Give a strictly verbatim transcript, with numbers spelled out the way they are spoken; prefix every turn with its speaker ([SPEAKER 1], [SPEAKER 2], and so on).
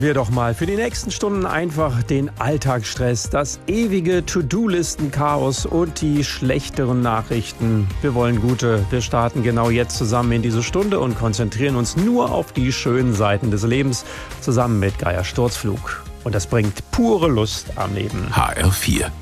[SPEAKER 1] Wir doch mal für die nächsten Stunden einfach den Alltagsstress, das ewige To-Do-Listen-Chaos und die schlechteren Nachrichten. Wir wollen gute. Wir starten genau jetzt zusammen in diese Stunde und konzentrieren uns nur auf die schönen Seiten des Lebens zusammen mit Geier Sturzflug. Und das bringt pure Lust am Leben.
[SPEAKER 2] H R vier